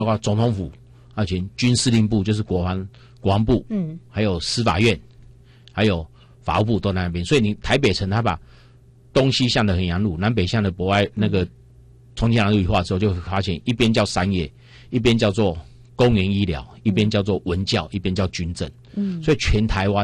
包括总统府，而且军司令部就是国防部，还有司法院，还有法务部都在那边。所以你台北城，它把东西向的衡阳路，南北向的博爱那个重庆南路一化之后，就会发现一边叫商业，一边叫做公园医疗，一边叫做文教，一边叫军政。所以全台湾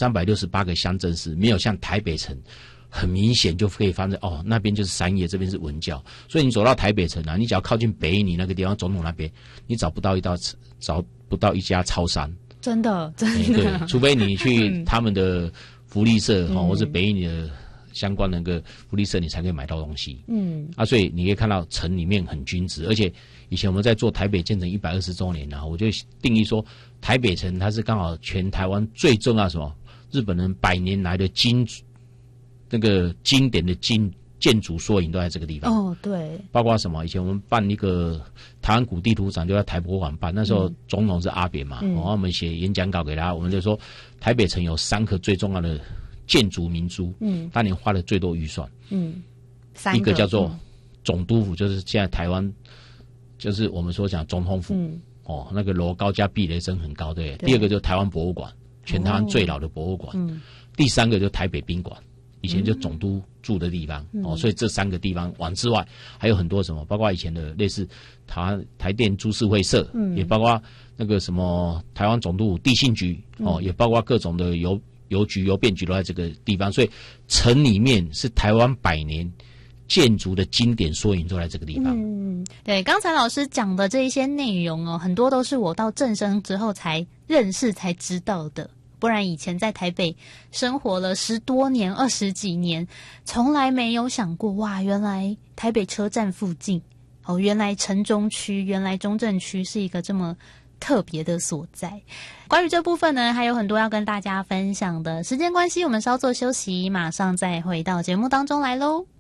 368个乡镇市，没有像台北城很明显就可以发现那边就是商业，这边是文教。所以你走到台北城你只要靠近北一女那个地方，总统那边，你找不到一家超商。 真的。 对，除非你去他们的福利社或者北一女的相关的那个福利社，你才可以买到东西。所以你可以看到城里面很均质，而且以前我们在做台北建成120周年我就定义说，台北城它是刚好全台湾最重要什么？日本人100年来的那个经典的建筑缩影都在这个地方。 对。 包括什么？以前我们办一个台湾古地图展，就在台博馆办，那时候总统是阿扁嘛，然后我们写演讲稿给他，我们就说台北城有3颗最重要的建筑明珠，当年花了最多预算，一个叫做总督府，就是现在台湾，就是我们说讲总统府，那个楼高加避雷针很高，对。第二个就是台湾博物馆，全台湾最老的博物馆，第3个就是台北宾馆，以前就总督住的地方，所以这3个地方完之外，还有很多什么，包括以前的类似台电株式会社，也包括那个什么台湾总督地信局，也包括各种的邮局、邮便局都在这个地方，所以城里面是台湾100年建筑的经典缩影都在这个地方。 对，刚才老师讲的这一些内容很多都是我到正声之后才认识才知道的，不然以前在台北生活了10多年、20几年，从来没有想过哇，原来台北车站附近原来城中区、原来中正区是一个这么特别的所在。关于这部分呢，还有很多要跟大家分享的。时间关系，我们稍作休息，马上再回到节目当中来咯。